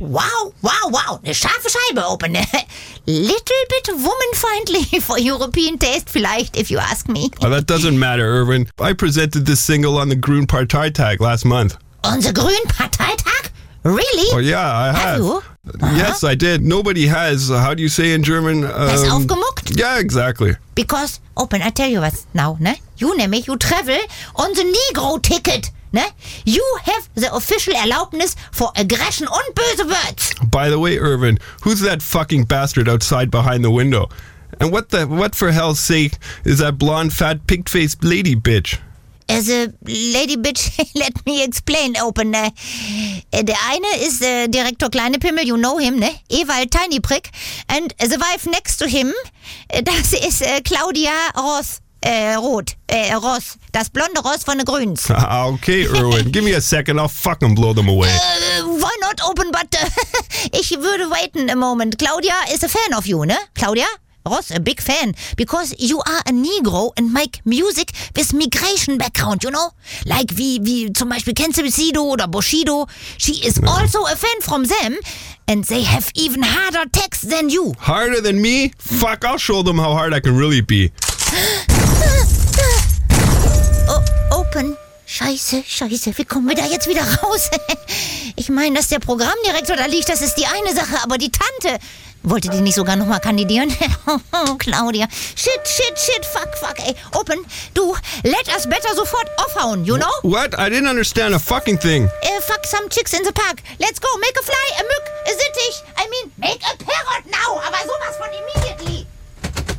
Wow. Eine scharfe Scheibe, Open. Little bit woman-friendly for European taste, vielleicht, if you ask me. Oh, that doesn't matter, Irwin. I presented this single on the Grünen Parteitag last month. On the Grünen Parteitag? Really? Oh, yeah, I have. you? Yes, I did. Nobody has. How do you say in German? Has aufgemuckt? Yeah, exactly. Because, Open, I tell you what now, ne? You travel on the Negro ticket, ne? You have the official Erlaubnis for aggression und böse words. By the way, Irvin, who's that fucking bastard outside behind the window? And what for hell's sake is that blonde, fat, pig-faced lady bitch? As a lady bitch, let me explain, Open. Der eine ist Direktor Kleinepimmel, you know him, ne? Ewald Tiny Prick. And the wife next to him, das ist Claudia Ross. Ross. Das blonde Ross von den Grüns. Okay, Irwin, give me a second, I'll fucking blow them away. Why not, Open, but ich würde waiten a moment. Claudia is a fan of you, ne? Claudia? Ross, a big fan, because you are a Negro and make music with migration background, you know? Like wie zum Beispiel kennst du Sido oder Bushido? She is also a fan from them, and they have even harder texts than you. Harder than me? Fuck, I'll show them how hard I can really be. Open. Scheiße, wie kommen wir da jetzt wieder raus? Ich meine, dass der Programmdirektor da liegt, das ist die eine Sache, aber die Tante... Wollte die nicht sogar nochmal kandidieren? Claudia. Shit, fuck, ey. Open, du, let us better sofort aufhauen, you know? What? I didn't understand a fucking thing. Fuck some chicks in the park. Let's go, make a fly, a Mück, a Sittich. I mean, make a parrot now, aber sowas von immediate.